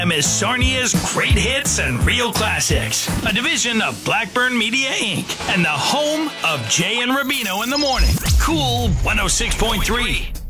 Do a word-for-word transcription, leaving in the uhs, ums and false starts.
is Sarnia's Great Hits and Real Classics, a division of Blackburn Media, Incorporated, and the home of Jay and Rubino in the morning. Cool one oh six point three.